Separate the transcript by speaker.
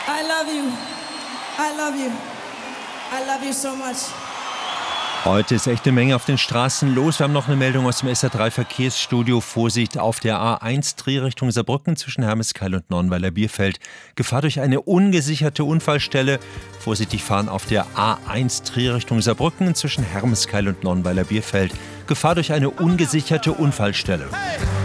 Speaker 1: I love you. I love you. I love you so much.
Speaker 2: Heute ist echt eine Menge auf den Straßen los. Wir haben noch eine Meldung aus dem SR3 Verkehrsstudio. Vorsicht auf der A1 Drehrichtung Saarbrücken zwischen Hermeskeil und Nornweiler-Bierfeld. Gefahr durch eine ungesicherte Unfallstelle. Vorsichtig fahren auf der A1 Drehrichtung Saarbrücken zwischen Hermeskeil und Nornweiler-Bierfeld. Gefahr durch eine ungesicherte Unfallstelle.
Speaker 3: Hey!